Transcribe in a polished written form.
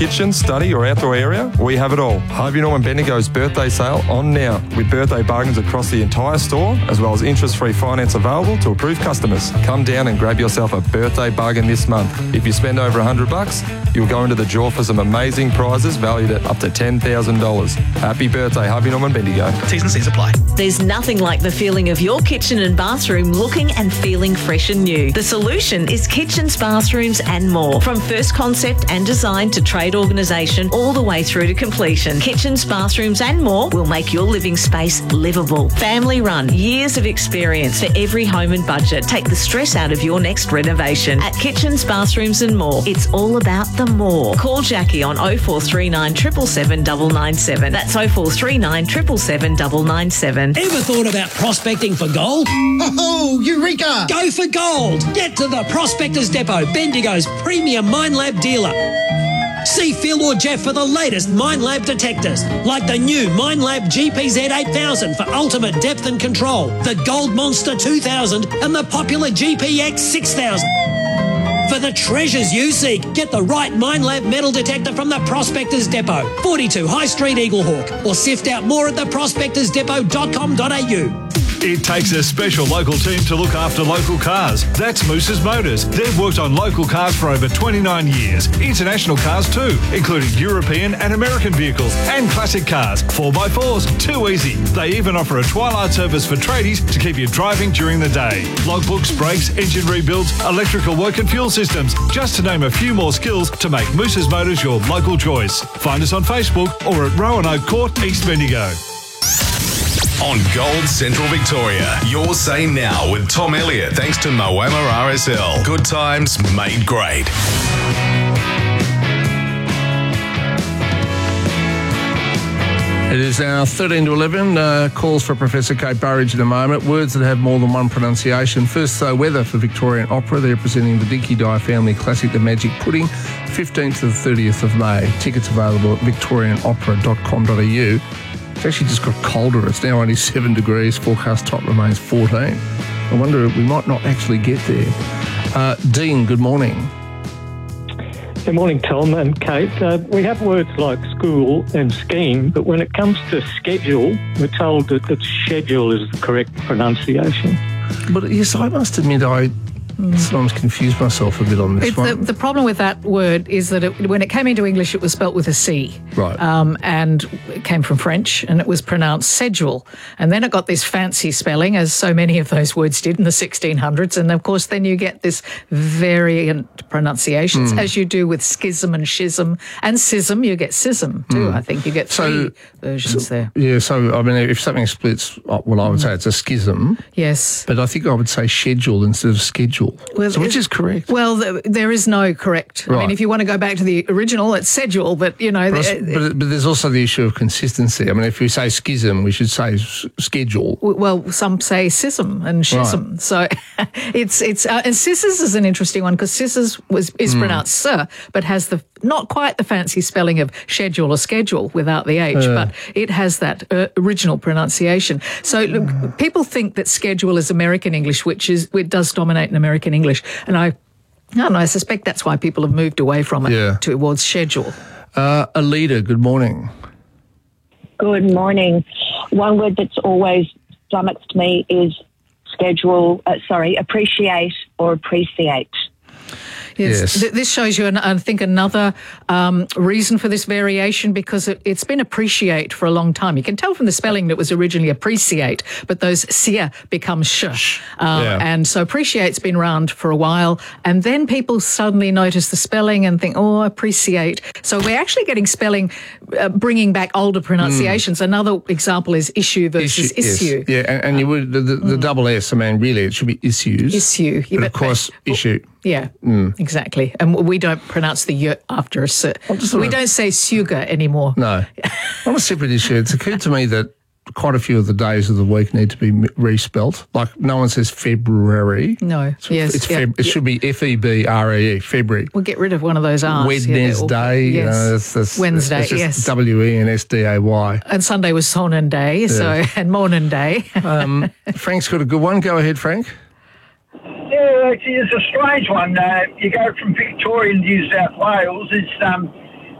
kitchen, study or outdoor area? We have it all. Harvey Norman Bendigo's birthday sale on now with birthday bargains across the entire store as well as interest-free finance available to approved customers. Come down and grab yourself a birthday bargain this month. If you spend over $100, you'll go into the draw for some amazing prizes valued at up to $10,000. Happy birthday, Harvey Norman Bendigo. T's and C's apply. There's nothing like the feeling of your kitchen and bathroom looking and feeling fresh and new. The solution is kitchens, bathrooms and more. From first concept and design to trade organisation all the way through to completion. Kitchens, bathrooms and more will make your living space livable. Family run, years of experience for every home and budget. Take the stress out of your next renovation. At Kitchens, Bathrooms and More, it's all about the more. Call Jackie on 0439 777 997. That's 0439 777 997. Ever thought about prospecting for gold? Oh, Eureka! Go for gold! Get to the Prospectors Depot, Bendigo's premium Minelab dealer. See Phil or Jeff for the latest Minelab detectors, like the new Minelab GPZ 8000 for ultimate depth and control, the Gold Monster 2000 and the popular GPX 6000. For the treasures you seek, get the right Minelab metal detector from the Prospectors Depot, 42 High Street, Eaglehawk, or sift out more at theprospectorsdepot.com.au. It takes a special local team to look after local cars. That's Moose's Motors. They've worked on local cars for over 29 years. International cars too, including European and American vehicles and classic cars. 4x4s, too easy. They even offer a twilight service for tradies to keep you driving during the day. Logbooks, brakes, engine rebuilds, electrical work and fuel systems. Just to name a few more skills to make Moose's Motors your local choice. Find us on Facebook or at Roanoke Court, East Bendigo. On Gold Central Victoria, your say now with Tom Elliott, thanks to Moama RSL. Good times made great. It is now 13 to 11. Calls for Professor Kate Burridge in a moment. Words that have more than one pronunciation. First, though, weather for Victorian Opera. They're presenting the Dinky Dye Family Classic, The Magic Pudding, 15th to the 30th of May. Tickets available at victorianopera.com.au. It's actually just got colder. It's now only 7 degrees. Forecast top remains 14. I wonder if we might not actually get there. Dean, good morning. Good morning, Tom and Kate. We have words like school and scheme, but when it comes to schedule, we're told that schedule is the correct pronunciation. But yes, I must admit I sometimes confuse myself a bit on this one. The problem with that word is that when it came into English, it was spelt with a C. Right. And it came from French, and it was pronounced schedule. And then it got this fancy spelling, as so many of those words did in the 1600s. And, of course, then you get this variant pronunciations, as you do with schism and schism. And schism, you get schism too. I think you get three versions there. Yeah, so, I mean, if something splits, well, I would say it's a schism. Yes. But I think I would say schedule instead of schedule. Well, so which is correct? Well, there is no correct. Right. I mean, if you want to go back to the original, it's schedule, but, you know... But there's also the issue of consistency. I mean, if we say schism, we should say schedule. Well, some say schism and schism. Right. So it's and scissors is an interesting one because scissors is pronounced sir, but has not quite the fancy spelling of schedule or schedule without the H, but it has that original pronunciation. So look, people think that schedule is American English, it does dominate in American English, and I suspect that's why people have moved away from it towards schedule. Alida, good morning. Good morning. One word that's always flummoxed me is appreciate or appreciate. Yes. This shows you, I think, another reason for this variation because it's been appreciate for a long time. You can tell from the spelling that it was originally appreciate, but those sia become sh. And so appreciate's been around for a while, and then people suddenly notice the spelling and think, oh, appreciate. So we're actually getting spelling, bringing back older pronunciations. Another example is issue versus issue. Yes. Yeah, and you would, the double S, I mean, really, it should be issues. Issue. But of course, issue. Yeah, exactly. And we don't pronounce the y after a s. We don't say sugar anymore. No. On a separate issue, it's occurred to me that quite a few of the days of the week need to be respelt. Like no one says February. No. It should be F-E-B-R-E-E, February. We'll get rid of one of those R's. Wednesday. Yes. Wednesday, that's just yes. W-E-N-S-D-A-Y. And Sunday was Sonnen Day, and Morning Day. Frank's got a good one. Go ahead, Frank. Yeah, it's a strange one. You go from Victoria to New South Wales. It's